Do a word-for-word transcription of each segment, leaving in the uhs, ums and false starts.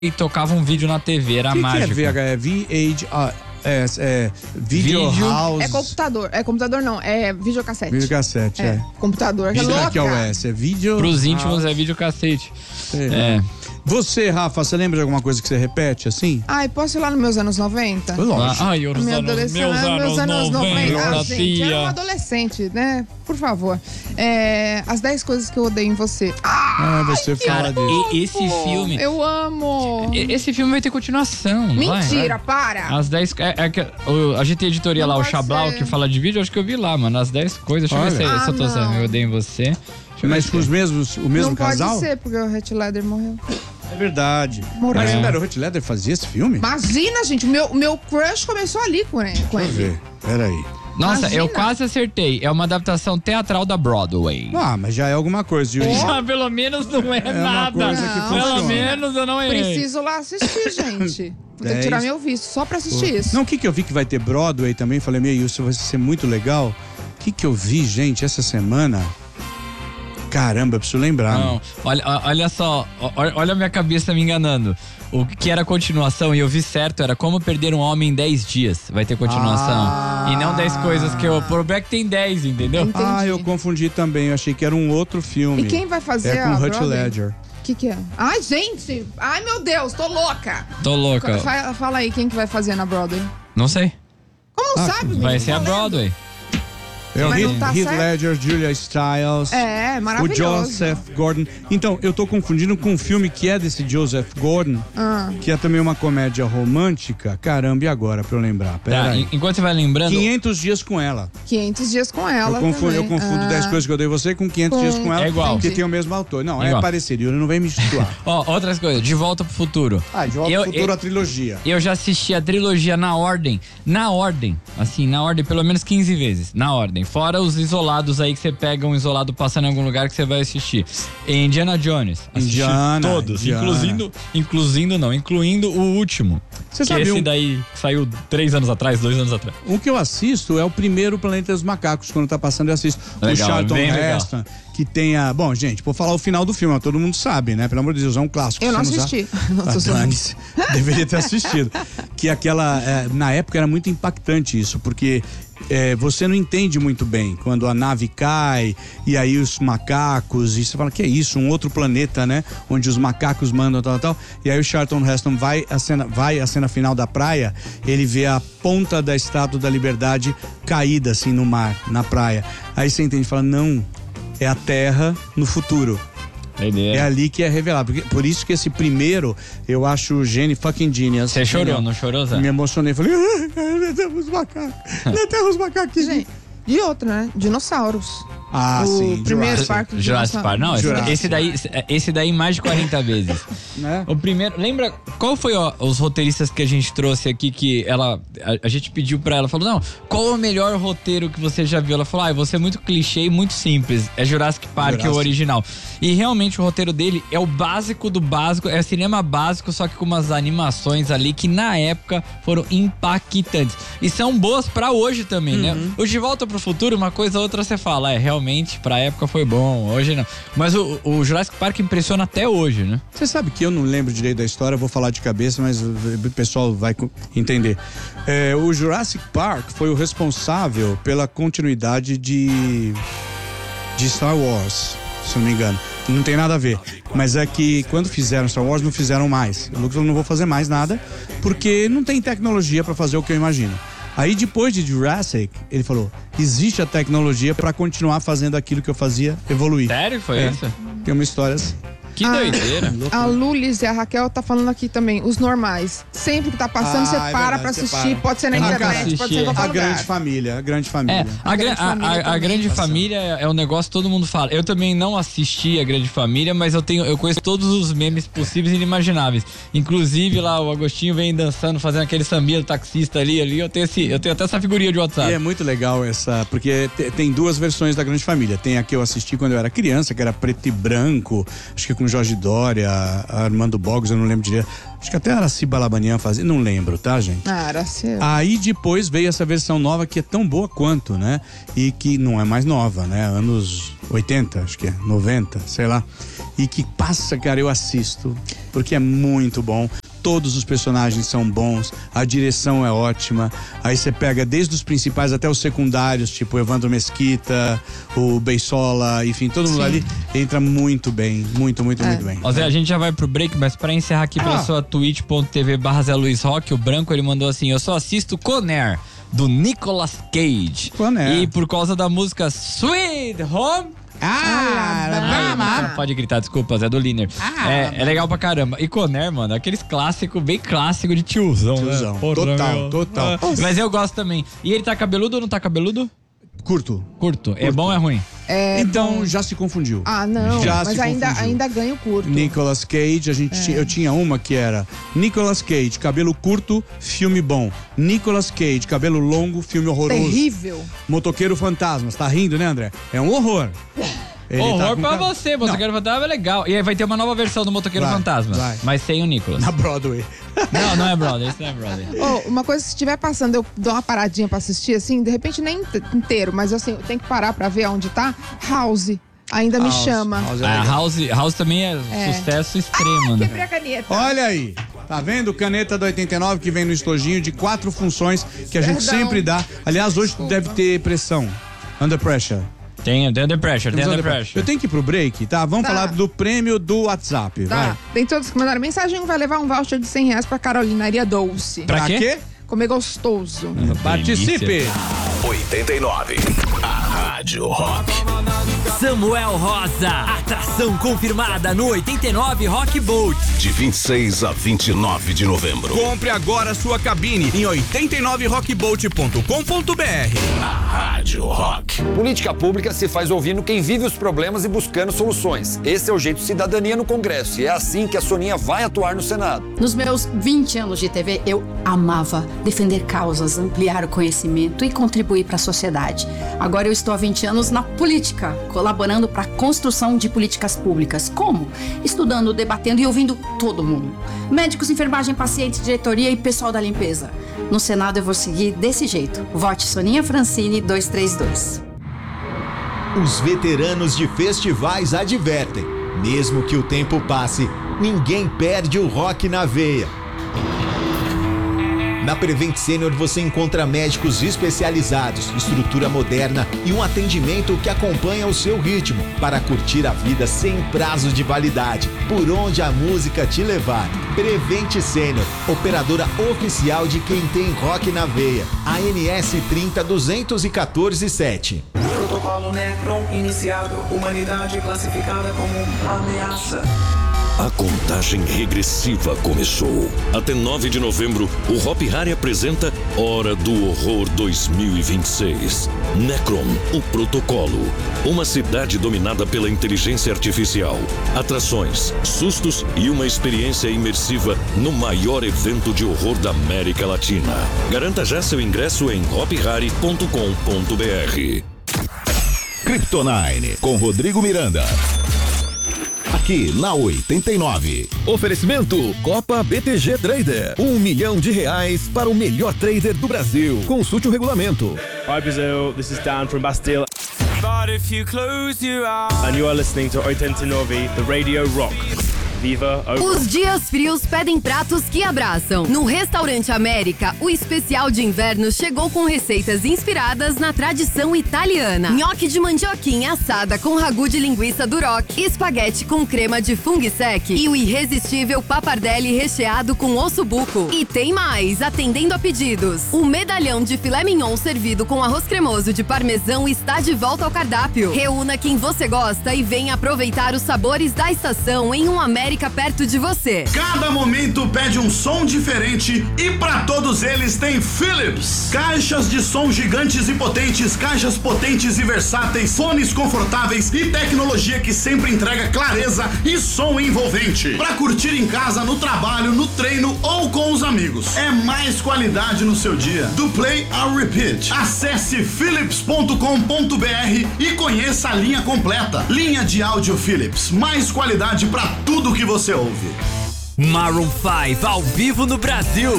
e tocava um vídeo na T V, era que mágico. Que é V H? É V H... É, é Video Vídeo. House. É computador. É computador não, é videocassete. Videocassete, é. é. Computador. Vídeo Louca. que é o S, é vídeo. Pros íntimos é videocassete. É. é. Você, Rafa, você lembra de alguma coisa que você repete assim? Ai, posso ir lá nos meus anos noventa? Lógico. Ai, os Minha anos, adolescência, meus anos, meus anos noventa. noventa, Ah, gente, tia. eu era uma adolescente, né? Por favor. É, as dez coisas que eu odeio em você. Ah, você fala disso. E esse filme... Eu amo. Esse filme vai ter continuação, não vai? Mentira, para. As dez... É, é, que o, a gente tem editoria Não lá, o pode Chablau, ser. que fala de vídeo, acho que eu vi lá, mano. As dez coisas. Deixa eu ver se, Olha. se eu tô Ah, sabendo. não. Eu odeio em você. Deixa eu Mas ver com se- os mesmos, o mesmo Não casal? pode ser, porque o Heath Ledger morreu. É verdade. Morreu. Mas É. espera, o Heath Ledger fazia esse filme? Imagina, gente, o meu, o meu crush começou ali com ele. Com Deixa eu ele. ver. Peraí. Nossa, Imagina. eu quase acertei. É uma adaptação teatral da Broadway. Ah, mas já é alguma coisa. De... Já, pelo menos não é, uma nada. coisa que Não. Pelo funciona. menos eu não errei. Preciso lá assistir, gente. Vou ter Dez. que tirar meu visto só pra assistir isso. Não, o que que eu vi que vai ter Broadway também? Falei, meio, isso vai ser muito legal. O que que eu vi, gente, essa semana? Caramba, eu preciso lembrar. Não, olha, olha só, olha, olha a minha cabeça me enganando. O que era continuação, e eu vi certo, era Como Perder um Homem em dez dias. Vai ter continuação. Ah. E não dez coisas que eu... O problema é que tem dez, entendeu? Entendi. Ah, eu confundi também. Eu achei que era um outro filme. E quem vai fazer É com a o Heath Broadway? Ledger. O que que é? Ai, gente! Ai, meu Deus, tô louca! Tô louca. Fala, fala aí, quem que vai fazer na Broadway? Não sei. Como não Ah, sabe? Vai menino? ser a Tô lendo. Broadway. É o Mas Heath, não tá Heath certo? Ledger, Julia Stiles. É, O maravilhoso. Joseph Gordon. Então, eu tô confundindo com um filme que é desse Joseph Gordon, Ah. que é também uma comédia romântica. Caramba, e agora pra eu lembrar? Pera Tá, aí. en- enquanto você vai lembrando... quinhentos dias com ela. quinhentos dias com ela Eu confundo, eu também. confundo Ah. dez coisas que eu dei você com quinhentos Com- dias com ela. É igual. Porque Entendi. tem o mesmo autor. Não, é Igual. parecido, não vem misturar. Ó, outras coisas. De Volta pro Futuro. Ah, de volta Eu- ao futuro eu- a trilogia. Eu já assisti a trilogia na ordem. Na ordem. Assim, na ordem pelo menos quinze vezes. Na ordem. Fora os isolados aí que você pega um isolado passando em algum lugar que você vai assistir. Em Indiana Jones. Assisti Indiana, todos. Indiana. Incluindo, incluindo não, incluindo o último. Você que sabe esse um- daí saiu três anos atrás, dois anos atrás. O que eu assisto é o primeiro Planeta dos Macacos, quando tá passando eu assisto. Legal, o Charlton bem legal. Heston, que tem a... Bom, gente, vou falar o final do filme, todo mundo sabe, né? Pelo amor de Deus, é um clássico. Eu não Você assisti. sabe? Não, tô Ah, zoando. dane-se. Deveria ter assistido. Que aquela... é, na época era muito impactante isso, porque... é, você não entende muito bem quando a nave cai e aí os macacos, e você fala, que é isso? Um outro planeta, né? Onde os macacos mandam, tal, tal. E aí o Charlton Heston vai a cena, vai a cena final da praia, ele vê a ponta da Estátua da Liberdade caída assim no mar, na praia. Aí você entende e fala, não, é a Terra no futuro. É ali que é revelado. Porque, por isso que esse primeiro, eu acho gênio, fucking genius. Você chorou, Genial. não chorou, Zé? Me emocionei, falei, ah, temos macacos, temos macaquinhos. Gente, e outra, né? Dinossauros. Ah, o sim, primeiro Jurassic, parque de Jurassic Park. Não, esse, Jurassic. esse daí, esse daí mais de quarenta vezes. né? O primeiro, lembra qual foi ó, os roteiristas que a gente trouxe aqui que ela a, a gente pediu pra ela, falou: "Não, qual é o melhor roteiro que você já viu?" Ela falou: "Ah, você é muito clichê e muito simples. É Jurassic Park, Jurassic. o original." E realmente o roteiro dele é o básico do básico, é cinema básico, só que com umas animações ali que na época foram impactantes. E são boas pra hoje também, né? O De Volta pro Futuro, uma coisa ou outra você fala, é, realmente pra época foi bom, hoje não. Mas o, o Jurassic Park impressiona até hoje, né? Você sabe que eu não lembro direito da história, vou falar de cabeça, mas o pessoal vai co- entender. É, o Jurassic Park foi o responsável pela continuidade de, de Star Wars, se não me engano. Não tem nada a ver. Mas é que quando fizeram Star Wars, não fizeram mais. O Lucas falou, não vou fazer mais nada, porque não tem tecnologia pra fazer o que eu imagino. Aí depois de Jurassic, ele falou, existe a tecnologia pra continuar fazendo aquilo que eu fazia evoluir. Sério que foi É. isso? Tem uma história assim. Que Ah. doideira. A Lulis e a Raquel tá falando aqui também, os normais. Sempre que tá passando, Ah, você é para verdade, pra você assistir. para. Pode ser na Eu nunca internet, pode ser em assisti. qualquer A lugar. grande família, a grande família. É, a, A gra- Grande a- Família a- a também. Grande Família é um negócio que todo mundo fala. Eu também não assisti a Grande Família, mas eu tenho, eu conheço todos os memes possíveis e inimagináveis. Inclusive lá o Agostinho vem dançando, fazendo aquele sambinha do taxista ali, ali. Eu tenho, esse, eu tenho até essa figurinha de E WhatsApp. é muito legal essa, porque te- tem duas versões da Grande Família. Tem a que eu assisti quando eu era criança, que era preto e branco, acho que com Jorge Dória, Armando Boggs, eu não lembro direito. Acho que até a Araci Balabanian fazia, não lembro, tá, gente? Ah, era seu. Aí depois veio essa versão nova que é tão boa quanto, né? E que não é mais nova, né? Anos oitenta, acho que é, noventa, sei lá. E que passa, cara, eu assisto. porque é muito bom. Todos os personagens são bons, a direção é ótima. Aí você pega desde os principais até os secundários, tipo o Evandro Mesquita, o Beisola, enfim, todo mundo Sim. ali entra muito bem, muito, muito, é. muito bem. Ó Zé, a gente já vai pro break, mas pra encerrar aqui ah. pela sua twitch ponto tv barra Zé Luiz Rock, o Branco, ele mandou assim: eu só assisto Conair, do Nicolas Cage. Conair. E por causa da música Sweet Home... Ah, ah não pode gritar, desculpa, Zé do Liner. Ah, é, é legal pra caramba. E Conair, mano, aqueles clássicos, bem clássico de tiozão, tiozão. Né? Porra, total, meu. total. Ah, mas eu gosto também. E ele tá cabeludo ou não tá cabeludo? Curto. Curto. É bom ou é ruim? É então bom. já se confundiu. Ah, não. Já mas se ainda, confundiu. ainda ganha o curto. Nicolas Cage, a gente É. tinha, eu tinha uma que era Nicolas Cage, cabelo curto, filme bom. Nicolas Cage, cabelo longo, filme horroroso. Terrível. Motoqueiro Fantasma. Você tá rindo, né, André? É um horror. Ele horror tá pra ca... você, Motoqueiro não. Fantasma é legal. E aí vai ter uma nova versão do Motoqueiro vai, Fantasma, vai. mas sem o Nicolas. Na Broadway. Não, não é Broadway, isso não é Broadway. Oh, uma coisa, se estiver passando, eu dou uma paradinha pra assistir, assim, de repente nem inteiro, mas assim, eu tenho que parar pra ver onde tá. House. Ainda House, me chama. House, é ah, House, House também é, é sucesso extremo, ah, né? Quebrei a caneta. Olha aí. Tá vendo? Caneta do oitenta e nove que vem no estojinho de quatro funções que a gente Perdão. sempre dá. Aliás, hoje Desculpa. deve ter pressão. Under pressure. Tem, tem under pressure, tem under pressure. Eu tenho que ir pro break, tá? Vamos Tá. falar do prêmio do WhatsApp, Tá. vai. Tem todos que mandaram mensagem, um vai levar um voucher de cem reais pra Carolinaria Doce. Pra quê? Comer gostoso. Participe! oitenta e nove. A Rádio Rock. Samuel Rosa, atração confirmada no oitenta e nove Rock Boat. De vinte e seis a vinte e nove de novembro. Compre agora sua cabine em oitenta e nove rock boat ponto com ponto br. A Rádio Rock. Política pública se faz ouvindo quem vive os problemas e buscando soluções. Esse é o jeito cidadania no Congresso e é assim que a Soninha vai atuar no Senado. Nos meus vinte anos de T V, eu amava defender causas, ampliar o conhecimento e contribuir para a sociedade. Agora eu estou há vinte anos na política, colaborando para a construção de políticas públicas. Como? Estudando, debatendo e ouvindo todo mundo. Médicos, enfermagem, pacientes, diretoria e pessoal da limpeza. No Senado eu vou seguir desse jeito. Vote Soninha Francini duzentos e trinta e dois. Os veteranos de festivais advertem. Mesmo que o tempo passe, ninguém perde o rock na veia. Na Prevent Senior você encontra médicos especializados, estrutura moderna e um atendimento que acompanha o seu ritmo para curtir a vida sem prazo de validade, por onde a música te levar. Prevent Senior, operadora oficial de quem tem rock na veia. A N S trinta duzentos e quatorze sete. Protocolo Necron iniciado. Humanidade classificada como ameaça. A contagem regressiva começou. Até nove de novembro, o Hop Hari apresenta Hora do Horror dois mil e vinte e seis. Necron, o protocolo. Uma cidade dominada pela inteligência artificial. Atrações, sustos e uma experiência imersiva no maior evento de horror da América Latina. Garanta já seu ingresso em hop hari ponto com ponto br. Kryptonine, com Rodrigo Miranda. Aqui na oitenta e nove. Oferecimento Copa B T G Trader. Um milhão de reais para o melhor trader do Brasil. Consulte o regulamento. Hi Brazil, this is Dan from Bastille. But if you close your eyes. And you are listening to oitenta e nove, the Radio Rock. Viva Opa. Os dias frios pedem pratos que abraçam. No Restaurante América, o especial de inverno chegou com receitas inspiradas na tradição italiana. Nhoque de mandioquinha assada com ragu de linguiça duroc, espaguete com crema de fungo sec e o irresistível pappardelle recheado com osso buco. E tem mais, atendendo a pedidos. O medalhão de filé mignon servido com arroz cremoso de parmesão está de volta ao cardápio. Reúna quem você gosta e venha aproveitar os sabores da estação em um América perto de você. Cada momento pede um som diferente e para todos eles tem Philips. Caixas de som gigantes e potentes, caixas potentes e versáteis, fones confortáveis e tecnologia que sempre entrega clareza e som envolvente. Para curtir em casa, no trabalho, no treino ou com os amigos. É mais qualidade no seu dia. Do Play ao Repeat. Acesse philips ponto com ponto br e conheça a linha completa. Linha de áudio Philips. Mais qualidade para tudo que você ouve. Maroon cinco ao vivo no Brasil.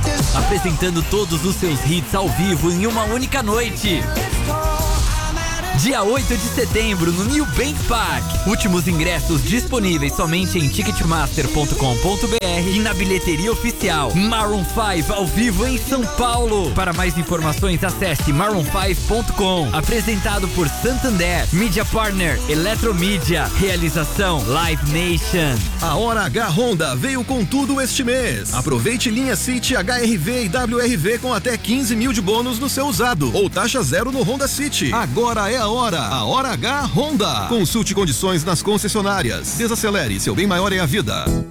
Apresentando todos os seus hits ao vivo em uma única noite. dia oito de setembro, no New Bank Park. Últimos ingressos disponíveis somente em ticketmaster ponto com ponto br e na bilheteria oficial. Maroon cinco ao vivo em São Paulo. Para mais informações, acesse maroon cinco ponto com. Apresentado por Santander, Media Partner, Eletromídia, realização Live Nation. A Hora H Honda veio com tudo este mês. Aproveite linha City, H R V e W R V com até quinze mil de bônus no seu usado ou taxa zero no Honda City. Agora é a hora. A Hora H Honda. Consulte condições nas concessionárias. Desacelere, seu bem maior é a vida.